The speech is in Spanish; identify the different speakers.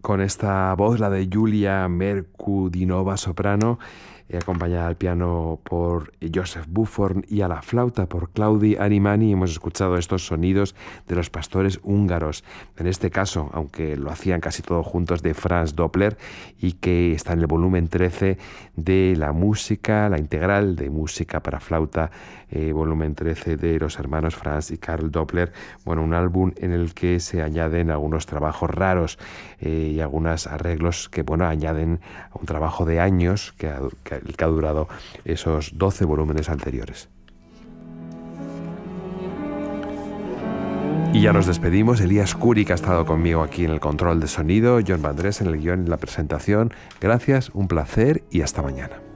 Speaker 1: con esta voz, la de Julia Mercudinova, soprano, acompañada al piano por Joseph Buffon y a la flauta por Claudi Animani. Hemos escuchado estos sonidos de los pastores húngaros, en este caso, aunque lo hacían casi todos juntos, de Franz Doppler, y que está en el volumen 13 de la música, la integral de música para flauta, volumen 13 de los hermanos Franz y Karl Doppler. Bueno, un álbum en el que se añaden algunos trabajos raros y algunos arreglos que, bueno, añaden a un trabajo de años que ha durado esos 12 volúmenes anteriores. Y ya nos despedimos. Elías Curi, que ha estado conmigo aquí en el control de sonido, John Vandrés en el guión y la presentación. Gracias, un placer y hasta mañana.